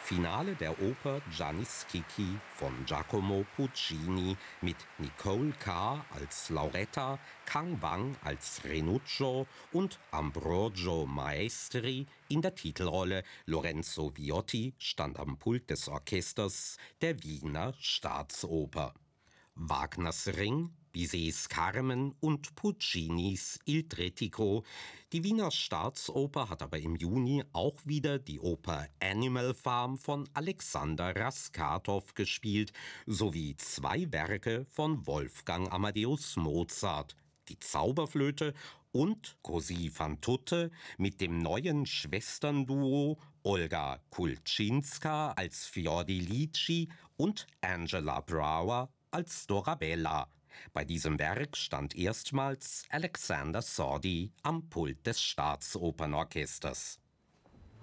Finale der Oper Gianni Schicchi von Giacomo Puccini mit Nicole K. als Lauretta, Kang Wang als Renuccio und Ambrogio Maestri in der Titelrolle. Lorenzo Viotti stand am Pult des Orchesters der Wiener Staatsoper. Wagners Ring, Bizets Carmen und Puccinis Il Trittico. Die Wiener Staatsoper hat aber im Juni auch wieder die Oper Animal Farm von Alexander Raskatow gespielt, sowie 2 Werke von Wolfgang Amadeus Mozart, die Zauberflöte und Così fan tutte mit dem neuen Schwesternduo Olga Kulczynska als Fiordilici und Angela Brower als Dorabella. Bei diesem Werk stand erstmals Alexander Sordi am Pult des Staatsopernorchesters.